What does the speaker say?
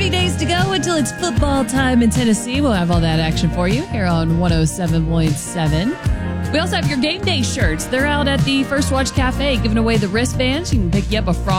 3 days to go until it's football time in Tennessee. We'll have all that action for you here on 107.7. We also have your game day shirts. They're out at the First Watch Cafe giving away the wristbands. You can pick you up a Frog